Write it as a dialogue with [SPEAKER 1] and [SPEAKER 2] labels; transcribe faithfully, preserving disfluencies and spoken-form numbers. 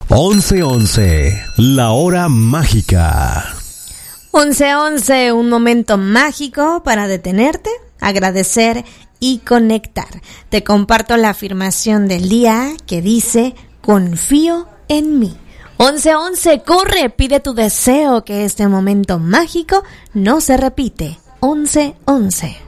[SPEAKER 1] once once, la hora mágica.
[SPEAKER 2] once once, un momento mágico para detenerte, agradecer y conectar. Te comparto la afirmación del día que dice: confío en mí. once once, corre, pide tu deseo, que este momento mágico no se repite. once once.